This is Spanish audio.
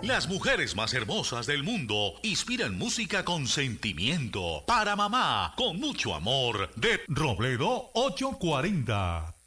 Las mujeres más hermosas del mundo inspiran música con sentimiento. Para mamá, con mucho amor, de Robledo 840.